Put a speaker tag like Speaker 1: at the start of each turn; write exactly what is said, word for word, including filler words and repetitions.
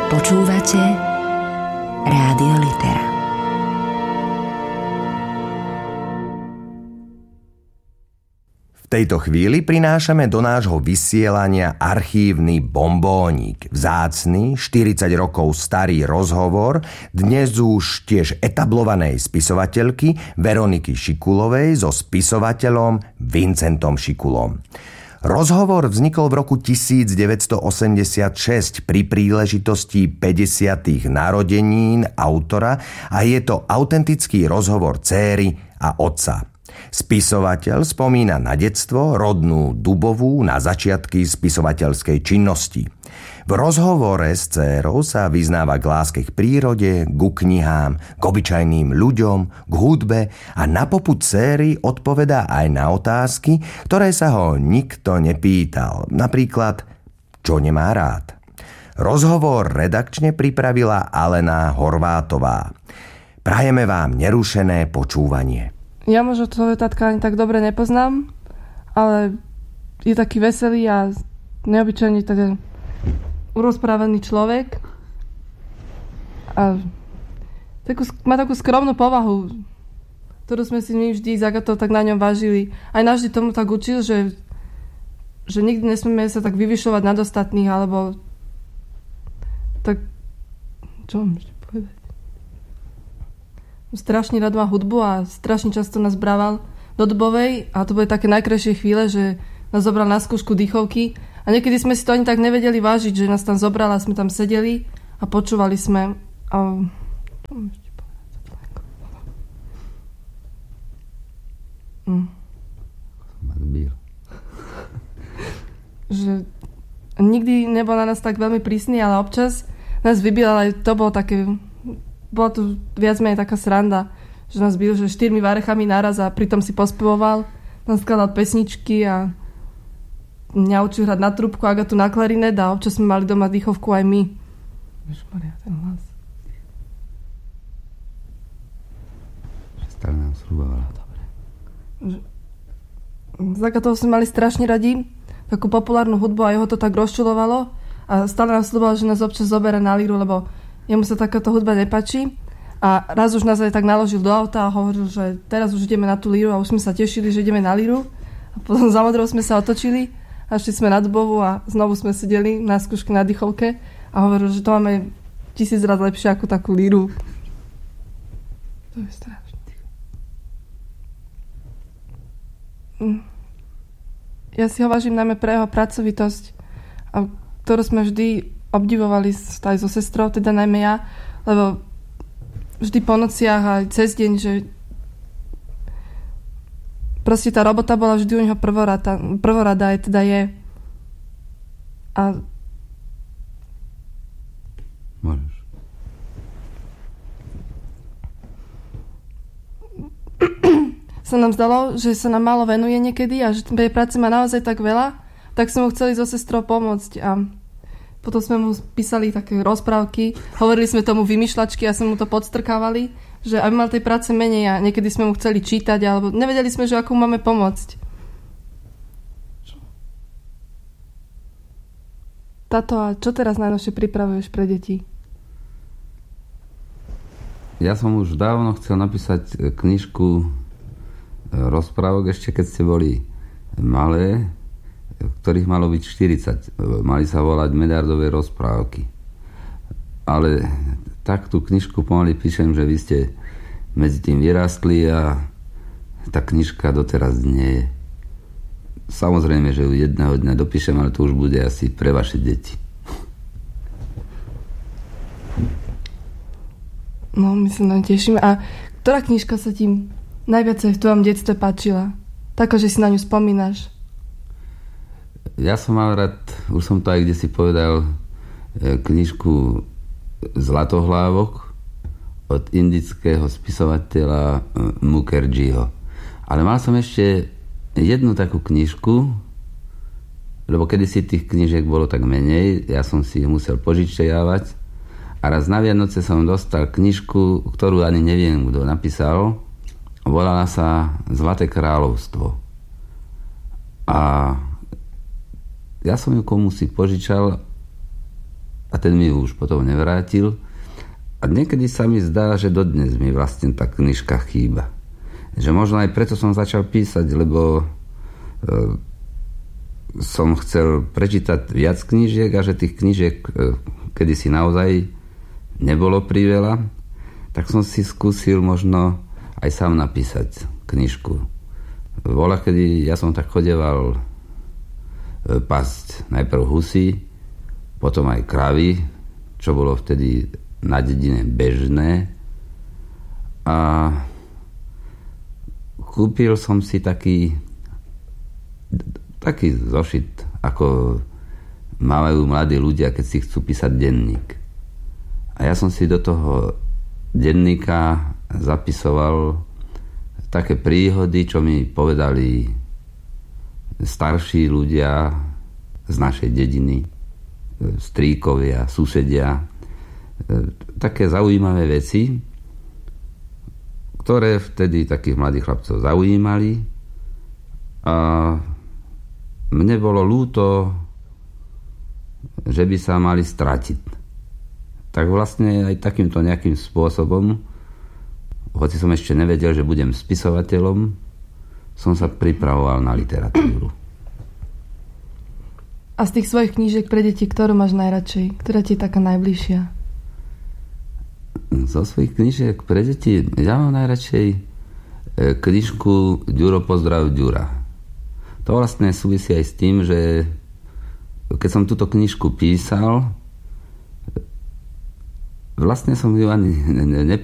Speaker 1: Počúvate Rádio Litera.
Speaker 2: V tejto chvíli prinášame do nášho vysielania archívny bombónik. Vzácny, štyridsať rokov starý rozhovor dnes už tiež etablovanej spisovateľky Veroniky Šikulovej so spisovateľom Vincentom Šikulom. Rozhovor vznikol v roku devätnásťstoosemdesiatšesť pri príležitosti päťdesiatych narodenín autora a je to autentický rozhovor dcéry a otca. Spisovateľ spomína na detstvo, rodnú Dubovú, na začiatky spisovateľskej činnosti. V rozhovore s dcérou sa vyznáva k láske k prírode, ku knihám, k obyčajným ľuďom, k hudbe a na popud dcéry odpovedá aj na otázky, ktoré sa ho nikto nepýtal. Napríklad, čo nemá rád. Rozhovor redakčne pripravila Alena Horvátová. Prajeme vám nerušené počúvanie.
Speaker 3: Ja možno tvojho tatka ani tak dobre nepoznám, ale je taký veselý a neobyčajný tak urozprávaný človek. A takú, má takú skromnú povahu, ktorú sme si my vždy za to tak na ňom vážili. Aj nás vždy tomu tak učil, že, že nikdy nesmieme sa tak vyvyšovať nad ostatných, alebo tak... Čo mám ešte povedať? Strašne rád má hudbu a strašne často nás brával do Dubovej a to boli také najkrajšie chvíle, že nás zobral na skúšku dýchovky a niekedy sme si to ani tak nevedeli vážiť, že nás tam zobral a sme tam sedeli a počúvali sme a... Čo mám ešte povedať? Hm. Že nikdy nebol na nás tak veľmi prísny, ale občas nás vybil, ale to bolo také... Bola tu viac menej taká sranda, že nás bil, že štyrmi varechami naraz a pritom si pospevoval, nás skladal pesničky a mňa učil hrať na trúbku, Agatu na klarinet a občas sme mali doma dýchovku aj my. Ježišmaria, ten hlas.
Speaker 4: Že stále nám sľubovala. Dobre.
Speaker 3: S Agatou sme mali strašne radi takú populárnu hudbu a jeho to tak rozčulovalo a stále nám sľuboval, že nás občas zoberie na líru, lebo jemu sa takáto hudba nepáči a raz už nás aj tak naložil do auta a hovoril, že teraz už ideme na tú líru a už sme sa tešili, že ideme na líru a potom za modrou sme sa otočili a šli sme na Dubovu a znovu sme sedeli na skúške na dýchovke a hovoril, že to máme tisíc raz lepšie ako takú líru. To je strašné. Ja si ho vážim najmä pre jeho pracovitosť, a ktorú sme vždy obdivovali aj so sestrou, teda najmä ja, lebo vždy po nociach a cez deň, že proste tá robota bola vždy u neho prvorada, prvorada aj teda je. A
Speaker 4: môžeš.
Speaker 3: sa nám zdalo, že sa nám málo venuje niekedy a že tej práce má naozaj tak veľa, tak sme mu chceli so sestrou pomôcť a potom sme mu písali také rozprávky, hovorili sme tomu vymýšľačky a sme mu to podstrkávali, že aby mal tej práce menej a niekedy sme mu chceli čítať, alebo nevedeli sme, že ako mu máme pomôcť. Tato, a čo teraz najnovšie pripravuješ pre deti?
Speaker 4: Ja som už dávno chcel napísať knižku rozprávok, ešte keď ste boli malé, ktorých malo byť štyridsať. Mali sa volať Medardové rozprávky. Ale tak tú knižku pomaly píšem, že vy ste medzi tým vyrastli a tá knižka doteraz nie je. Samozrejme, že ju jedného dňa dopíšem, ale to už bude asi pre vaše deti.
Speaker 3: No, my sa nám tešíme. A ktorá knižka sa ti najviac v tvojom detstve páčila? Taká, že si na ňu spomínaš?
Speaker 4: Ja som mal rád, už som to aj kde si povedal, knižku Zlatohlávok od indického spisovateľa Mukherjeeho. Ale mal som ešte jednu takú knižku, lebo kedysi tých knižiek bolo tak menej, ja som si ich musel požičiavať a raz na Vianoce som dostal knižku, ktorú ani neviem, kto napísal. Volala sa Zlaté kráľovstvo. A ja som ju komu si požičal a ten mi už potom nevrátil. A niekedy sa mi zdá, že dodnes mi vlastne tá knižka chýba. Že možno aj preto som začal písať, lebo e, som chcel prečítať viac knížiek a že tých knížiek e, kedysi naozaj nebolo priveľa, tak som si skúsil možno aj sám napísať knižku. Voľa, kedy ja som tak chodeval e, pasť najprv husy, potom aj kravy, čo bolo vtedy na dedine bežné, a kúpil som si taký taký zošit, ako majú mladí ľudia, keď si chcú písať denník. A ja som si do toho denníka zapisoval také príhody, čo mi povedali starší ľudia z našej dediny, strýkovia, susedia, také zaujímavé veci, ktoré vtedy takých mladých chlapcov zaujímali, a mne bolo ľúto, že by sa mali stratiť. Tak vlastne aj takýmto nejakým spôsobom, hoci som ešte nevedel, že budem spisovateľom, som sa pripravoval na literatúru.
Speaker 3: A z tých svojich knížiek pre deti, ktorú máš najradšej? Ktorá ti je taká najbližšia?
Speaker 4: Zo svojich knížiek pre deti ja mám najradšej knižku Ďuro, pozdrav Ďura. To vlastne súvisí aj s tým, že keď som túto knižku písal, vlastne som ju ani